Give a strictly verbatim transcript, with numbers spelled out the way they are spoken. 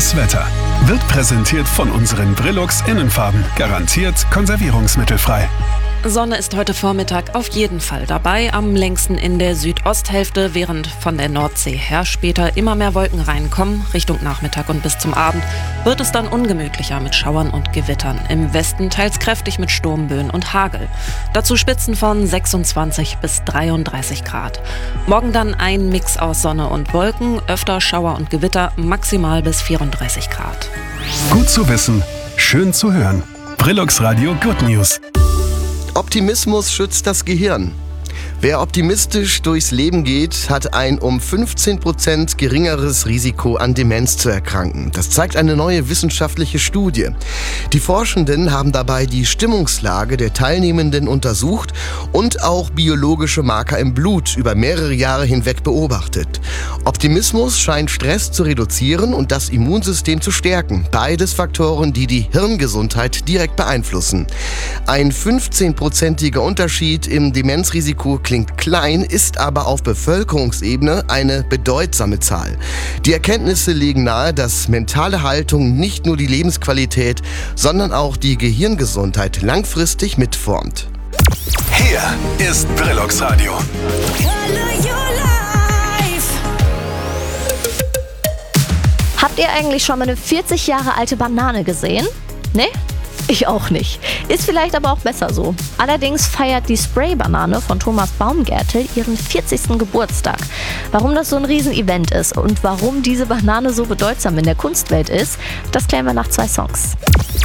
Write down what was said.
Das Wetter wird präsentiert von unseren Brillux Innenfarben. Garantiert konservierungsmittelfrei. Sonne ist heute Vormittag auf jeden Fall dabei, am längsten in der Südosthälfte, während von der Nordsee her später immer mehr Wolken reinkommen. Richtung Nachmittag und bis zum Abend wird es dann ungemütlicher mit Schauern und Gewittern. Im Westen teils kräftig mit Sturmböen und Hagel. Dazu Spitzen von sechsundzwanzig bis dreiunddreißig Grad. Morgen dann ein Mix aus Sonne und Wolken, öfter Schauer und Gewitter, maximal bis vierunddreißig Grad. Gut zu wissen, schön zu hören. Brillux Radio Good News. Optimismus schützt das Gehirn. Wer optimistisch durchs Leben geht, hat ein um fünfzehn Prozent geringeres Risiko, an Demenz zu erkranken. Das zeigt eine neue wissenschaftliche Studie. Die Forschenden haben dabei die Stimmungslage der Teilnehmenden untersucht und auch biologische Marker im Blut über mehrere Jahre hinweg beobachtet. Optimismus scheint Stress zu reduzieren und das Immunsystem zu stärken. Beides Faktoren, die die Hirngesundheit direkt beeinflussen. Ein fünfzehnprozentiger Unterschied im Demenzrisiko klingt klein, ist aber auf Bevölkerungsebene eine bedeutsame Zahl. Die Erkenntnisse legen nahe, dass mentale Haltung nicht nur die Lebensqualität, sondern auch die Gehirngesundheit langfristig mitformt. Hier ist Brillux Radio. Habt ihr eigentlich schon mal eine vierzig Jahre alte Banane gesehen? Ne? Ich auch nicht. Ist vielleicht aber auch besser so. Allerdings feiert die Spray-Banane von Thomas Baumgärtel ihren vierzigsten Geburtstag. Warum das so ein Riesenevent ist und warum diese Banane so bedeutsam in der Kunstwelt ist, das klären wir nach zwei Songs.